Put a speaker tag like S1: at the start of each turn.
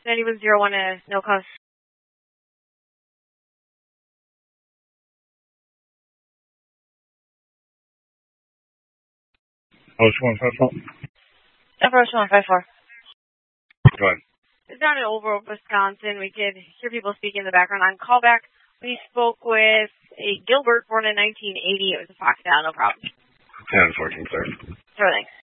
S1: 9101, no cause.
S2: Ocean 154.
S1: Ocean 154.
S2: Go ahead.
S1: It's down in Old Grove, Wisconsin. We could hear people speak in the background. On callback, we spoke with a Gilbert born in 1980. It was a Fox. No problem.
S2: 10-14, sir.
S1: Sure, thanks.